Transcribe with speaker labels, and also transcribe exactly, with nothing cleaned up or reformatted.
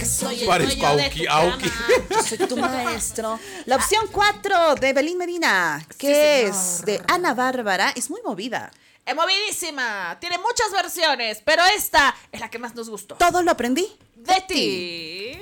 Speaker 1: que soy el
Speaker 2: Parezco
Speaker 1: dueño de
Speaker 2: Auki,
Speaker 1: tu
Speaker 2: Auki.
Speaker 1: cama.
Speaker 3: Yo soy tu maestro. La opción cuatro de Belín Medina, que
Speaker 1: Sí,
Speaker 3: es
Speaker 1: señor.
Speaker 3: de Ana Bárbara, es muy movida.
Speaker 1: Es movidísima. Tiene muchas versiones, pero esta es la que más nos gustó.
Speaker 3: Todo lo aprendí
Speaker 1: De ti.